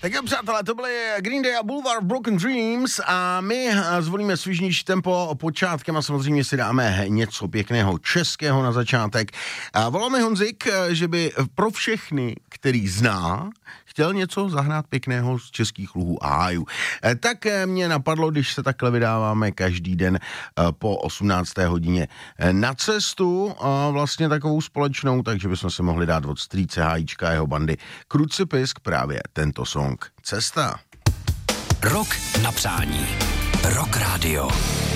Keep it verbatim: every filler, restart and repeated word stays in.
Tak jo, přátelé, to byly Green Day a Boulevard Broken Dreams a my zvolíme svižnější tempo počátkem a samozřejmě si dáme něco pěkného českého na začátek. A voláme Honzik, že by pro všechny, který zná, chtěl něco zahrát pěkného z českých luhů a hájů. Tak mě napadlo, když se takhle vydáváme každý den po osmnácté hodině na cestu, vlastně takovou společnou, takže bychom se mohli dát od strýce Hájíčka a jeho bandy Krucipisk právě tento song Cesta. Rok na přání. Rock Radio.